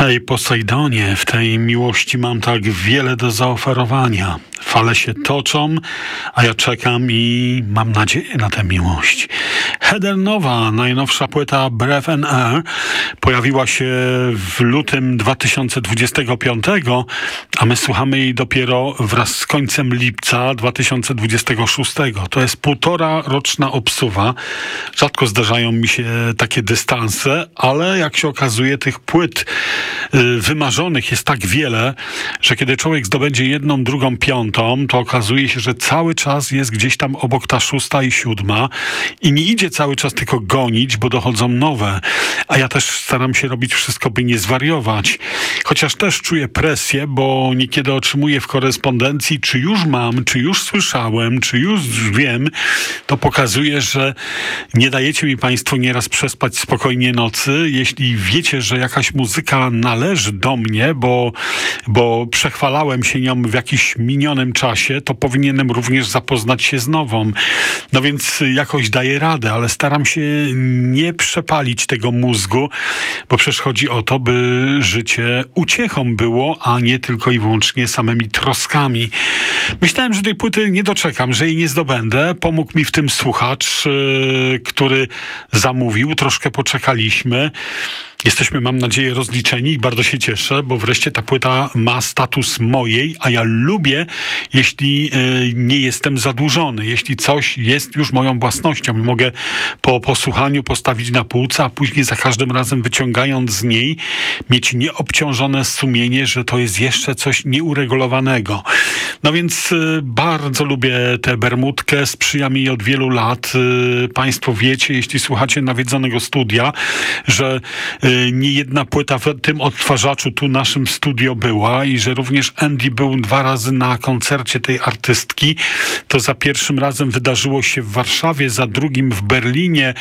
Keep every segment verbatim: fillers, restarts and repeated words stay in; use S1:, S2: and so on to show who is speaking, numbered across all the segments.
S1: Hej, Posejdonie, w tej miłości mam tak wiele do zaoferowania. Fale się toczą, a ja czekam i mam nadzieję na tę miłość. Heather Nova, najnowsza płyta Breath and Air, pojawiła się w lutym dwa tysiące dwudziestego piątego, a my słuchamy jej dopiero wraz z końcem lipca dwa tysiące dwudziestego szóstego. To jest półtora roczna obsuwa. Rzadko zdarzają mi się takie dystanse, ale jak się okazuje, tych płyt y, wymarzonych jest tak wiele, że kiedy człowiek zdobędzie jedną, drugą, piątą, to okazuje się, że cały czas jest gdzieś tam obok ta szósta i siódma i nie idzie cały czas tylko gonić, bo dochodzą nowe. A ja też staram się robić wszystko, by nie zwariować. Chociaż też czuję presję, bo niekiedy otrzymuję w korespondencji, czy już mam, czy już słyszałem, czy już wiem. To pokazuje, że nie dajecie mi państwo nieraz przespać spokojnie nocy. Jeśli wiecie, że jakaś muzyka należy do mnie, bo, bo przechwalałem się nią w jakiś minionym czasie, to powinienem również zapoznać się z nową. No więc jakoś daję radę, ale staram się nie przepalić tego mózgu, bo przecież chodzi o to, by życie uciechą było, a nie tylko i wyłącznie samymi troskami. Myślałem, że tej płyty nie doczekam, że jej nie zdobędę. Pomógł mi w tym słuchacz, yy, który zamówił. Troszkę poczekaliśmy. Jesteśmy, mam nadzieję, rozliczeni i bardzo się cieszę, bo wreszcie ta płyta ma status mojej, a ja lubię, jeśli y, nie jestem zadłużony, jeśli coś jest już moją własnością i mogę po posłuchaniu postawić na półce, a później za każdym razem wyciągając z niej mieć nieobciążone sumienie, że to jest jeszcze coś nieuregulowanego. No więc y, bardzo lubię tę bermudkę, sprzyja mi od wielu lat. Y, państwo wiecie, jeśli słuchacie nawiedzonego studia, że y, nie jedna płyta w tym odtwarzaczu tu naszym studio była i że również Andy był dwa razy na koncercie tej artystki. To za pierwszym razem wydarzyło się w Warszawie, za drugim w Berlinie,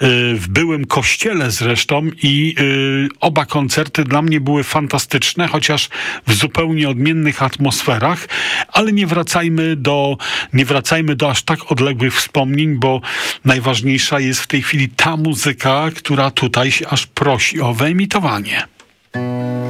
S1: w byłym kościele zresztą i oba koncerty dla mnie były fantastyczne, chociaż w zupełnie odmiennych atmosferach, ale nie wracajmy do, nie wracajmy do aż tak odległych wspomnień, bo najważniejsza jest w tej chwili ta muzyka, która tutaj się aż prosi o wyemitowanie.